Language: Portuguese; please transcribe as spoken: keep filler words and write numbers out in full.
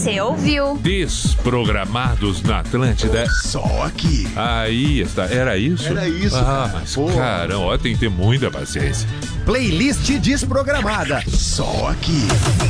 Você ouviu? Desprogramados na Atlântida. Só aqui. Aí está. Era isso? Era isso, Ah, cara. mas Pô. caramba, ó, tem que ter muita paciência. Playlist desprogramada. Só aqui.